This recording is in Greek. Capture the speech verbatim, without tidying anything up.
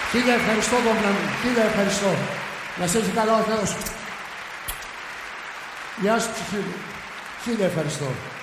Χίλια ευχαριστώ, κόμπλα μου. Χίλια ευχαριστώ. Να σε έχει καλά ο Θεός. Γεια σου, ψυχή μου. Χίλια ευχαριστώ.